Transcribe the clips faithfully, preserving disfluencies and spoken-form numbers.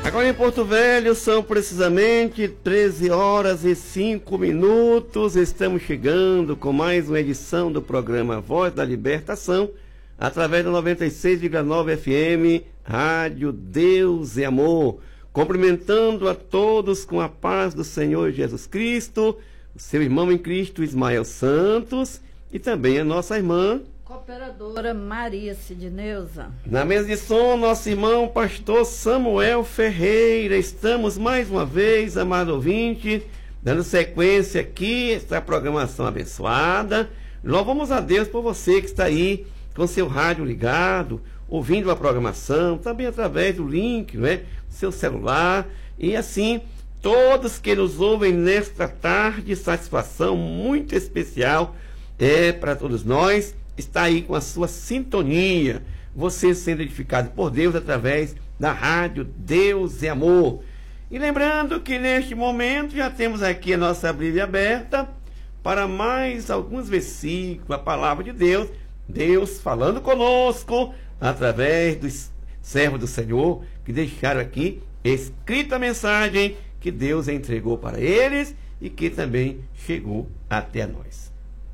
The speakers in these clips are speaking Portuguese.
Agora em Porto Velho são precisamente treze horas e cinco minutos. Estamos chegando com mais uma edição do programa Voz da Libertação, através do noventa e seis vírgula nove F M, Rádio Deus e Amor. Cumprimentando a todos com a paz do Senhor Jesus Cristo, o seu irmão em Cristo, Ismael Santos, e também a nossa irmã cooperadora Maria Sidneuza. Na mesa de som, nosso irmão pastor Samuel Ferreira. Estamos mais uma vez, amado ouvinte, dando sequência aqui, esta programação abençoada. Louvamos a Deus por você que está aí com seu rádio ligado, ouvindo a programação, também através do link, não é? Seu celular, e assim, todos que nos ouvem nesta tarde, satisfação muito especial é para todos nós. Está aí com a sua sintonia, você sendo edificado por Deus através da rádio Deus e Amor. E lembrando que neste momento já temos aqui a nossa Bíblia aberta para mais alguns versículos, a palavra de Deus, Deus falando conosco através dos servos do Senhor que deixaram aqui escrita a mensagem que Deus entregou para eles e que também chegou até nós.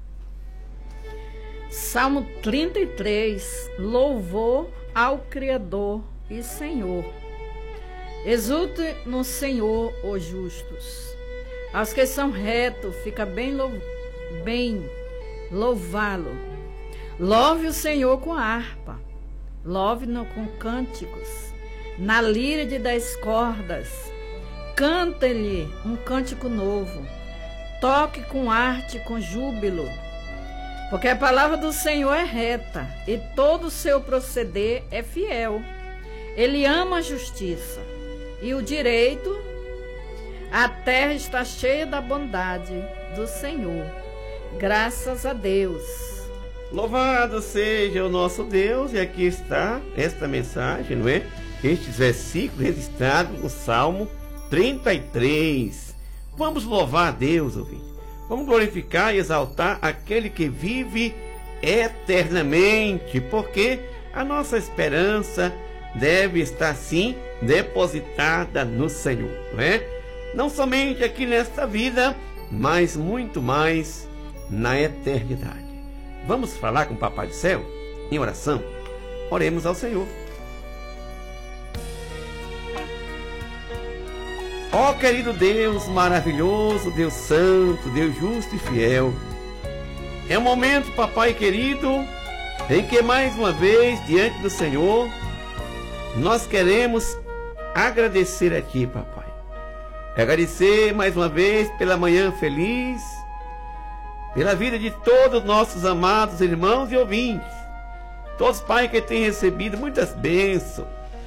Salmo trinta e três, louvor ao Criador e Senhor. Exulte no Senhor os justos. Aos que são retos, fica bem, lou bem louvá-lo. Louve o Senhor com harpa, louve-no com cânticos, na lira de dez cordas. Canta-lhe um cântico novo, toque com arte, com júbilo. Porque a palavra do Senhor é reta, e todo o seu proceder é fiel. Ele ama a justiça e o direito. A terra está cheia da bondade do Senhor. Graças a Deus. Louvado seja o nosso Deus, e aqui está esta mensagem, não é? Estes versículos registrados no Salmo trinta e três. Vamos louvar a Deus, ouvinte. Vamos glorificar e exaltar aquele que vive eternamente, porque a nossa esperança deve estar, sim, depositada no Senhor, não é? Não somente aqui nesta vida, mas muito mais na eternidade. Vamos falar com o Papai do Céu em oração? Oremos ao Senhor. Ó querido Deus maravilhoso, Deus santo, Deus justo e fiel, é um momento, papai querido, em que mais uma vez, diante do Senhor, nós queremos agradecer a Ti, papai. Agradecer mais uma vez pela manhã feliz, pela vida de todos os nossos amados irmãos e ouvintes, todos, pai, que têm recebido muitas bênçãos.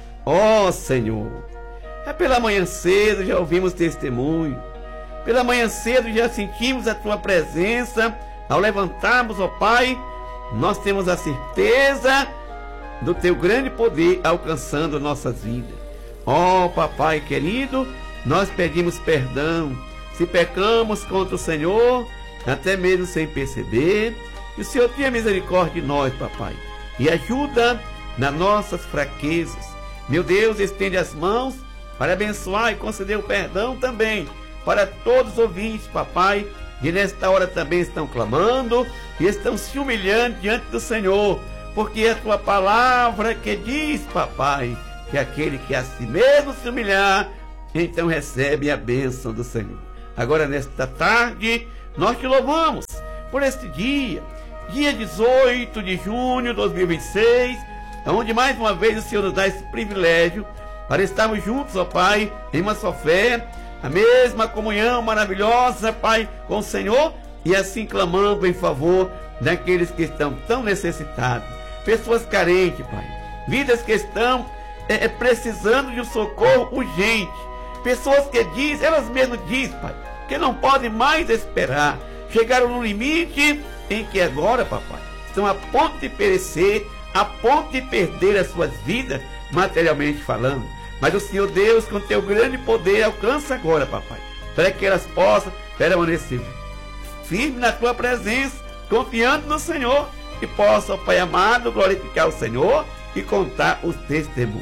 Ó Senhor, é pela manhã cedo já ouvimos testemunho. Pela manhã cedo já sentimos a Tua presença. Ao levantarmos, ó Pai, nós temos a certeza do Teu grande poder alcançando nossas vidas. Ó Papai querido, nós pedimos perdão se pecamos contra o Senhor, até mesmo sem perceber. Que o Senhor tenha misericórdia de nós, papai, e ajuda nas nossas fraquezas. Meu Deus, estende as mãos para abençoar e conceder o perdão também para todos os ouvintes, papai, que nesta hora também estão clamando e estão se humilhando diante do Senhor, porque é a Tua palavra que diz, papai, que aquele que a si mesmo se humilhar, então recebe a bênção do Senhor. Agora, nesta tarde, nós Te louvamos por este dia, dia dezoito de junho de dois mil e vinte e seis, onde mais uma vez o Senhor nos dá esse privilégio para estarmos juntos, ó Pai, em uma só fé, a mesma comunhão maravilhosa, Pai, com o Senhor, e assim clamando em favor daqueles que estão tão necessitados, pessoas carentes, Pai, vidas que estão é, precisando de um socorro urgente, pessoas que dizem, elas mesmas dizem, Pai, que não podem mais esperar, chegaram no limite em que agora, papai, estão a ponto de perecer, a ponto de perder as suas vidas, materialmente falando. Mas o Senhor Deus, com Teu grande poder, alcança agora, papai, para que elas possam permanecer firme na Tua presença, confiando no Senhor, e possam, Pai amado, glorificar o Senhor e contar os testemunhos.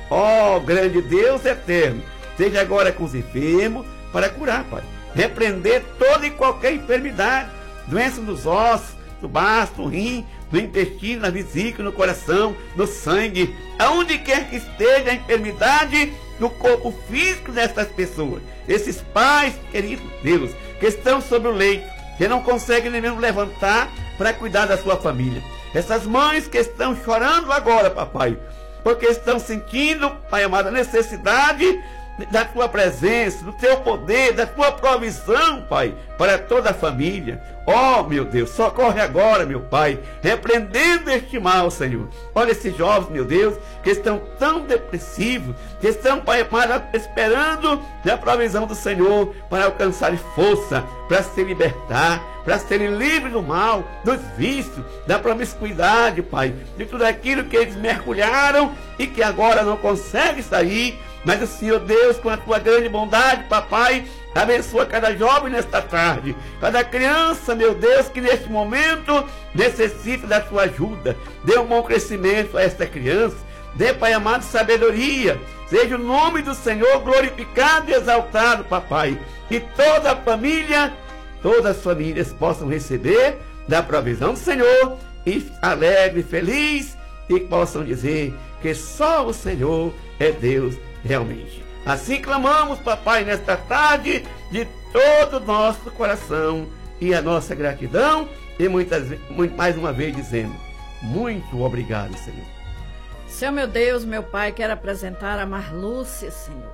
Ó grande Deus eterno, seja agora com os enfermos para curar, Pai. Repreender toda e qualquer enfermidade, doença dos ossos, do baço, do rim, no intestino, na vesícula, no coração, no sangue, aonde quer que esteja a enfermidade no corpo físico dessas pessoas. Esses pais, querido Deus, que estão sobre o leito, que não conseguem nem mesmo levantar para cuidar da sua família. Essas mães que estão chorando agora, papai, porque estão sentindo, Pai amado, a necessidade da tua presença, do teu poder, da tua provisão, Pai, para toda a família. Ó, oh, meu Deus, socorre agora, meu Pai, repreendendo este mal, Senhor. Olha esses jovens, meu Deus, que estão tão depressivos, que estão, Pai amado, esperando a provisão do Senhor para alcançar força, para se libertar, para serem livres do mal, dos vícios, da promiscuidade, Pai, de tudo aquilo que eles mergulharam e que agora não conseguem sair. Mas o Senhor Deus, com a tua grande bondade, papai, abençoa cada jovem nesta tarde, cada criança, meu Deus, que neste momento necessita da tua ajuda. Dê um bom crescimento a esta criança, dê, Pai amado, sabedoria. Seja o nome do Senhor glorificado e exaltado, papai. E toda a família, todas as famílias possam receber da provisão do Senhor e alegre, feliz, e possam dizer que só o Senhor é Deus realmente. Assim clamamos, papai, nesta tarde, de todo o nosso coração, e a nossa gratidão, e muitas, muito, mais uma vez dizendo, muito obrigado, Senhor. Senhor meu Deus, meu Pai, quero apresentar a Marlúcia, Senhor,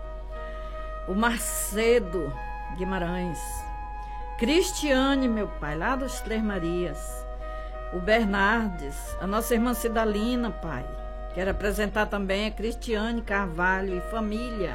o Marcedo Guimarães, Cristiane, meu Pai, lá dos Três Marias, o Bernardes, a nossa irmã Cidalina, Pai. Quero apresentar também a Cristiane Carvalho e família,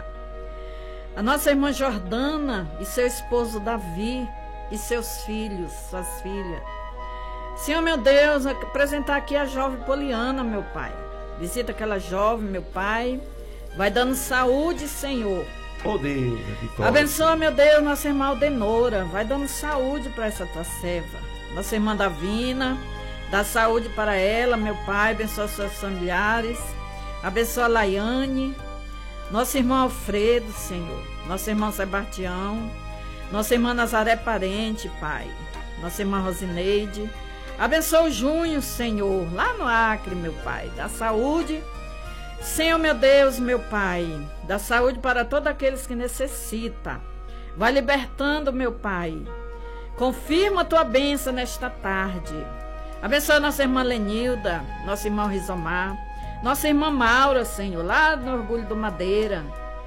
a nossa irmã Jordana e seu esposo Davi e seus filhos, suas filhas. Senhor meu Deus, apresentar aqui a jovem Poliana, meu Pai. Visita aquela jovem, meu Pai. Vai dando saúde, Senhor. Oh Deus, abençoa, meu Deus, nossa irmã Aldenora. Vai dando saúde para essa tua serva. Nossa irmã Davina. Dá saúde para ela, meu Pai, abençoa seus familiares, abençoa a Laiane, nosso irmão Alfredo, Senhor, nosso irmão Sebastião, nossa irmã Nazaré Parente, Pai, nossa irmã Rosineide, abençoa o Junho, Senhor, lá no Acre, meu Pai, dá saúde, Senhor, meu Deus, meu Pai, dá saúde para todos aqueles que necessitam, vai libertando, meu Pai, confirma a tua bênção nesta tarde. Abençoa nossa irmã Lenilda, nosso irmão Rizomar, nossa irmã Maura, Senhor, lá no Orgulho do Madeira,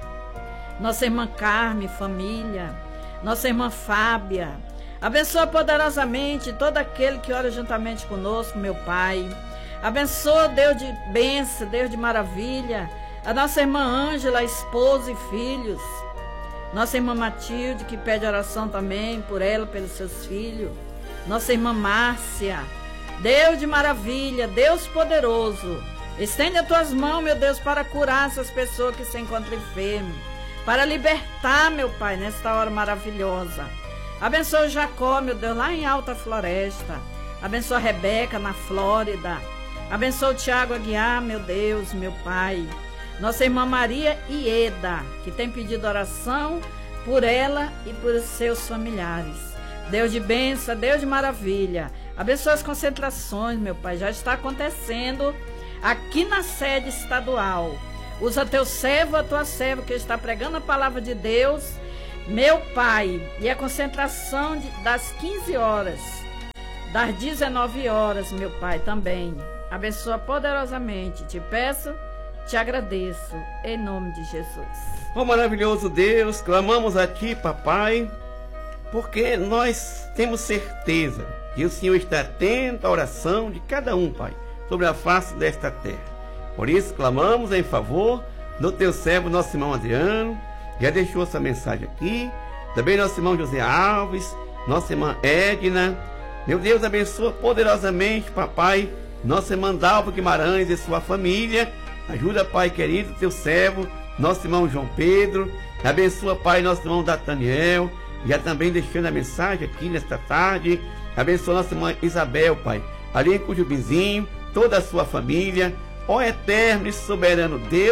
nossa irmã Carme, família, nossa irmã Fábia. Abençoa poderosamente todo aquele que ora juntamente conosco, meu Pai. Abençoa, Deus de bênção, Deus de maravilha, a nossa irmã Ângela, esposa e filhos, nossa irmã Matilde, que pede oração também por ela, pelos seus filhos, nossa irmã Márcia. Deus de maravilha, Deus poderoso, estende as tuas mãos, meu Deus, para curar essas pessoas que se encontram enfermas, para libertar, meu Pai, nesta hora maravilhosa. Abençoa o Jacó, meu Deus, lá em Alta Floresta. Abençoa a Rebeca, na Flórida. Abençoa o Tiago Aguiar, meu Deus, meu Pai. Nossa irmã Maria Ieda, que tem pedido oração por ela e por seus familiares. Deus de bênção, Deus de maravilha. Abençoa as concentrações, meu Pai. Já está acontecendo aqui na sede estadual. Usa teu servo, a tua serva, que está pregando a palavra de Deus, meu Pai. E a concentração de, das quinze horas, das dezenove horas, meu Pai, também. Abençoa poderosamente. Te peço, te agradeço, em nome de Jesus. Ó maravilhoso Deus, clamamos a Ti, papai, porque nós temos certeza que o Senhor está atento à oração de cada um, Pai, sobre a face desta terra. Por isso, clamamos em favor do Teu servo, nosso irmão Adriano, já deixou essa mensagem aqui, também nosso irmão José Alves, nossa irmã Edna. Meu Deus, abençoa poderosamente, papai, nossa irmã Dalva Guimarães e sua família. Ajuda, Pai querido, Teu servo, nosso irmão João Pedro. Abençoa, Pai, nosso irmão Dataniel, já também deixando a mensagem aqui nesta tarde. Abençoa nossa irmã Isabel, Pai, ali em Cujubizinho, toda a sua família. Ó eterno e soberano Deus,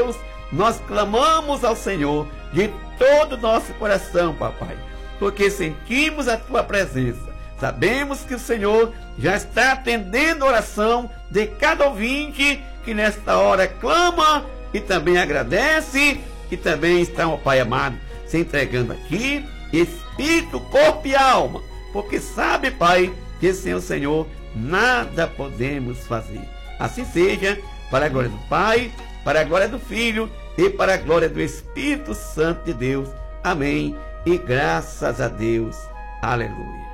nós clamamos ao Senhor de todo o nosso coração, papai, porque sentimos a tua presença. Sabemos que o Senhor já está atendendo a oração de cada ouvinte que nesta hora clama e também agradece, e também está, ó Pai amado, se entregando aqui, espírito, corpo e alma, porque sabe, Pai, que sem o Senhor nada podemos fazer. Assim seja, para a glória do Pai, para a glória do Filho e para a glória do Espírito Santo de Deus. Amém. E graças a Deus. Aleluia.